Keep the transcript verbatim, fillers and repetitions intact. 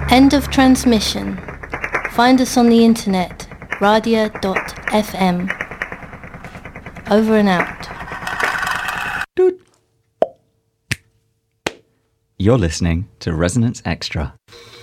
End of transmission. Find us on the internet, radia dot f m. Over and out. Doot. You're listening to Resonance Extra.